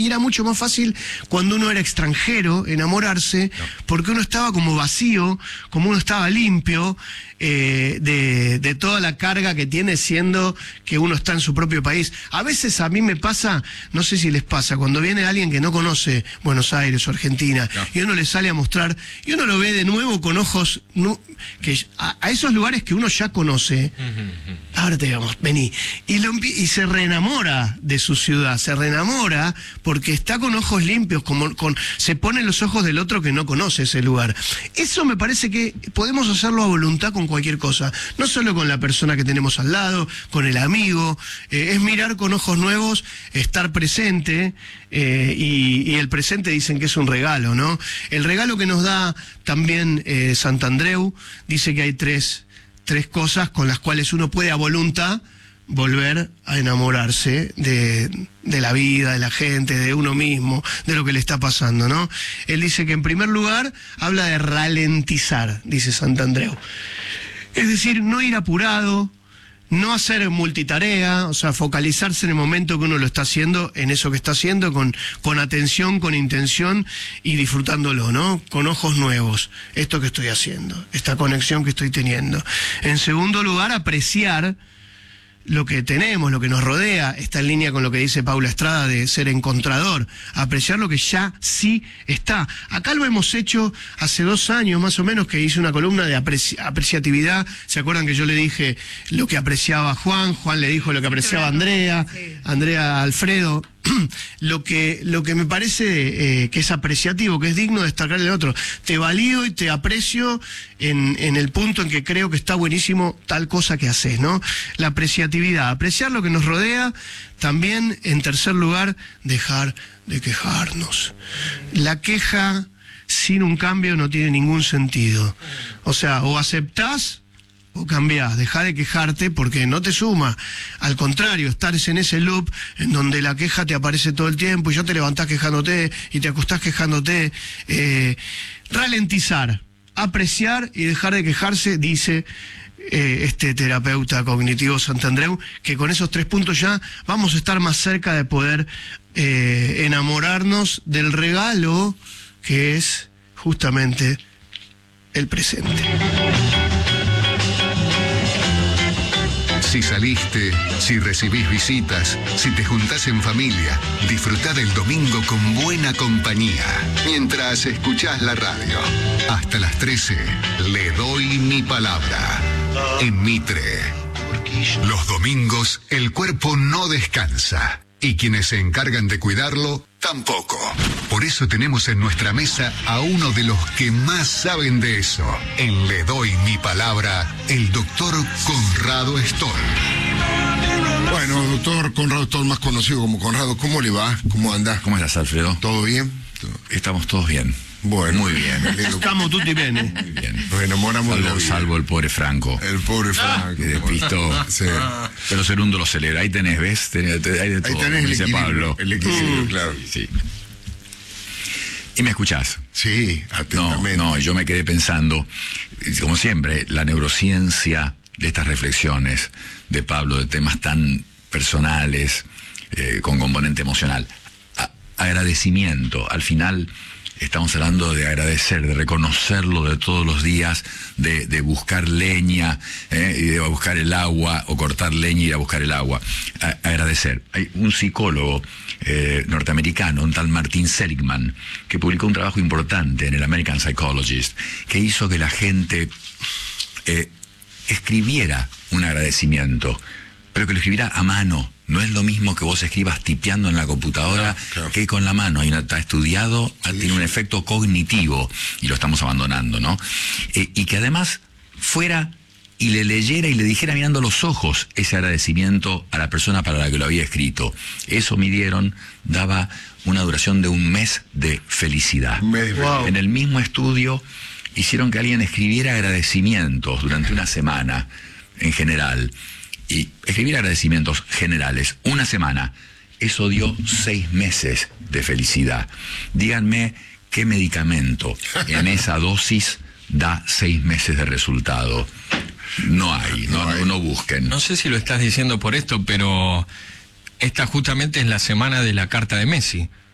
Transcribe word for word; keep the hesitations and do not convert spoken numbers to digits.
y era mucho más fácil cuando uno era extranjero enamorarse, no. porque uno estaba como vacío, como uno estaba limpio eh, de, de toda la carga que tiene siendo que uno está en su propio país. A veces a mí me pasa, no sé si les pasa, cuando viene alguien que no conoce Buenos Aires o Argentina, no. y uno le sale a mostrar, y uno lo ve de nuevo con ojos no, que a, a esos lugares que uno ya conoce, uh-huh. ahora te digamos, vení, y, lo, y se reenamora de su ciudad, se reenamora porque está con ojos limpios, como con se pone en los ojos del otro que no conoce ese lugar. Eso me parece que podemos hacerlo a voluntad con cualquier cosa, no solo con la persona que tenemos al lado, con el amigo, eh, es mirar con ojos nuevos, estar presente, eh, y, y el presente dicen que es un regalo, ¿no? El regalo que nos da también eh, Santandreu, dice que hay tres, tres cosas con las cuales uno puede a voluntad volver a enamorarse de, de la vida, de la gente, de uno mismo, de lo que le está pasando, ¿no? Él dice que en primer lugar habla de ralentizar, dice Santandreu. Es decir, no ir apurado, no hacer multitarea, o sea, focalizarse en el momento que uno lo está haciendo, en eso que está haciendo, con, con atención, con intención y disfrutándolo, ¿no? Con ojos nuevos, esto que estoy haciendo, esta conexión que estoy teniendo. En segundo lugar, apreciar lo que tenemos, lo que nos rodea, está en línea con lo que dice Paula Estrada de ser encontrador, apreciar lo que ya sí está. Acá lo hemos hecho hace dos años más o menos, que hice una columna de apreci apreciatividad. ¿Se acuerdan que yo le dije lo que apreciaba Juan? Juan le dijo lo que apreciaba Andrea, Andrea Alfredo. Lo que, lo que me parece eh, que es apreciativo, que es digno de destacar el otro. Te valido y te aprecio en, en el punto en que creo que está buenísimo tal cosa que haces, ¿no? La apreciatividad, apreciar lo que nos rodea. También, en tercer lugar, dejar de quejarnos. La queja sin un cambio no tiene ningún sentido. O sea, o aceptás o cambiás, dejá de quejarte porque no te suma. Al contrario, estar en ese loop en donde la queja te aparece todo el tiempo y ya te levantás quejándote y te acostás quejándote. Eh, ralentizar, apreciar y dejar de quejarse, dice eh, este terapeuta cognitivo Santandreu, que con esos tres puntos ya vamos a estar más cerca de poder eh, enamorarnos del regalo que es justamente el presente. Si saliste, si recibís visitas, si te juntás en familia, disfrutá del domingo con buena compañía. Mientras escuchás la radio. Hasta las trece, le doy mi palabra. En Mitre. Los domingos, el cuerpo no descansa. Y quienes se encargan de cuidarlo, tampoco. Por eso tenemos en nuestra mesa a uno de los que más saben de eso. En Le Doy Mi Palabra, el doctor Conrado Stoll. Bueno, doctor Conrado Stoll, más conocido como Conrado, ¿cómo le va? ¿Cómo anda? ¿Cómo estás, Alfredo? ¿Todo bien? Estamos todos bien. Bueno, muy bien. Estamos tutti bene. Muy bien. Nos enamoramos salvo, de la salvo el pobre Franco. El pobre Franco. Que despistó. Sí. Pero Serundo lo celebra. Ahí tenés, ¿ves? Tenés, hay de todo, ahí tenés el dice equilibrio, Pablo. el equilibrio, mm. claro. Sí. ¿Y me escuchás? Sí, atentamente. No, no, yo me quedé pensando, como siempre, la neurociencia de estas reflexiones de Pablo, de temas tan personales, eh, con componente emocional. A- agradecimiento, al final estamos hablando de agradecer, de reconocerlo de todos los días, de, de buscar leña, eh, y de buscar el agua, o cortar leña y ir a buscar el agua. A- agradecer. Hay un psicólogo eh, norteamericano, un tal Martin Seligman, que publicó un trabajo importante en el American Psychologist, que hizo que la gente eh, escribiera un agradecimiento, pero que lo escribiera a mano. No es lo mismo que vos escribas tipeando en la computadora, no, claro, que con la mano. Hay una, está estudiado, sí, tiene un efecto cognitivo, y lo estamos abandonando, ¿no? Eh, y que además fuera y le leyera y le dijera mirando a los ojos ese agradecimiento a la persona para la que lo había escrito. Eso midieron, daba una duración de un mes de felicidad. Wow. En el mismo estudio hicieron que alguien escribiera agradecimientos durante una semana, en general, y escribir agradecimientos generales, una semana. Eso dio seis meses de felicidad. Díganme qué medicamento en esa dosis da seis meses de resultado. No hay, no, no, no busquen. No sé si lo estás diciendo por esto, pero esta justamente es la semana de la carta de Messi.